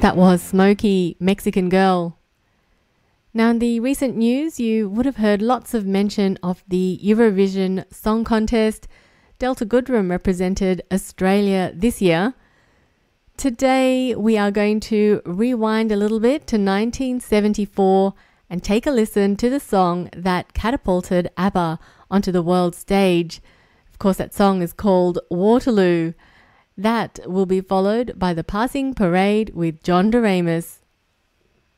That was Smokey, Mexican Girl. Now, in the recent news, you would have heard lots of mention of the Eurovision Song Contest. Delta Goodrem represented Australia this year. Today, we are going to rewind a little bit to 1974 and take a listen to the song that catapulted ABBA onto the world stage. Of course, that song is called Waterloo. That will be followed by The Passing Parade with John Doremus.